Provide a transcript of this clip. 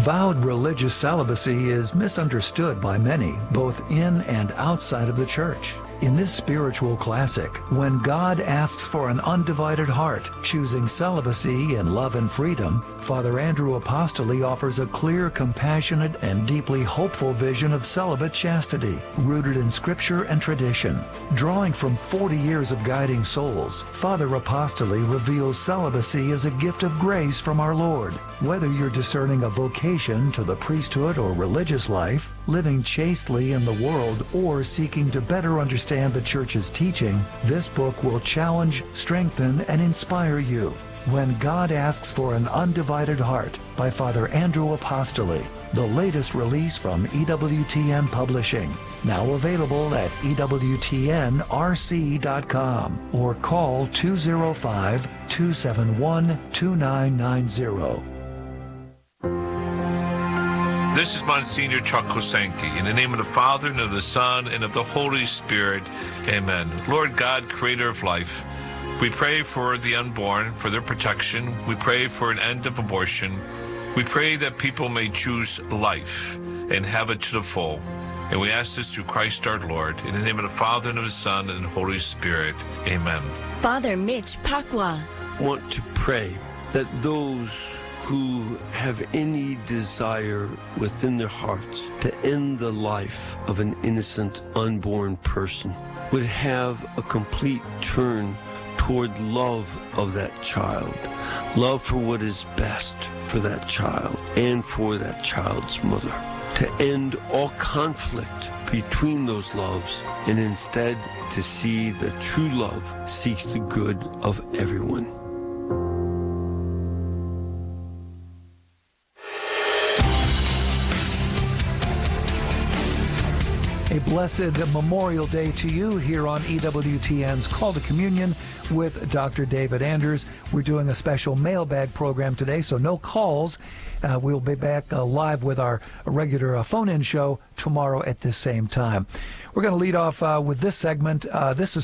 Vowed religious celibacy is misunderstood by many, both in and outside of the church. In this spiritual classic, When God Asks for an Undivided Heart, Choosing Celibacy in Love and Freedom, Father Andrew Apostoli offers a clear, compassionate, and deeply hopeful vision of celibate chastity, rooted in Scripture and tradition. Drawing from 40 years of guiding souls, Father Apostoli reveals celibacy as a gift of grace from our Lord. Whether you're discerning a vocation to the priesthood or religious life, living chastely in the world, or seeking to better understand the Church's teaching, this book will challenge, strengthen, and inspire you. When God Asks for an Undivided Heart by Father Andrew Apostoli, the latest release from EWTN Publishing. Now available at EWTNRC.com or call 205-271-2990. This is Monsignor Chuck Kosenki. In the name of the Father, and of the Son, and of the Holy Spirit. Amen. Lord God, creator of life, we pray for the unborn, for their protection. We pray for an end of abortion. We pray that people may choose life and have it to the full. And we ask this through Christ our Lord. In the name of the Father, and of the Son, and the Holy Spirit. Amen. Father Mitch Pacwa. I want to pray that those who have any desire within their hearts to end the life of an innocent unborn person would have a complete turn toward love of that child, love for what is best for that child and for that child's mother, to end all conflict between those loves and instead to see that true love seeks the good of everyone. A blessed Memorial Day to you here on EWTN's Call to Communion with Dr. David Anders. We're doing a special mailbag program today, so no calls. We'll be back live with our regular phone-in show tomorrow at this same time. We're going to lead off with this segment. This is